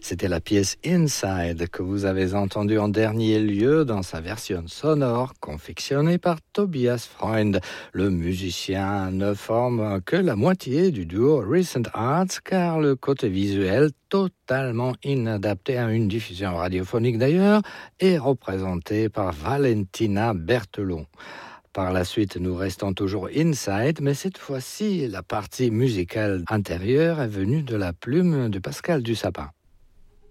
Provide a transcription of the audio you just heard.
C'était la pièce Inside que vous avez entendue en dernier lieu dans sa version sonore confectionnée par Tobias Freund. Le musicien ne forme que la moitié du duo Recent Arts car le côté visuel, totalement inadapté à une diffusion radiophonique d'ailleurs, est représenté par Valentina Berthelon. Par la suite, nous restons toujours inside, mais cette fois-ci, la partie musicale intérieure est venue de la plume de Pascal Dussapin.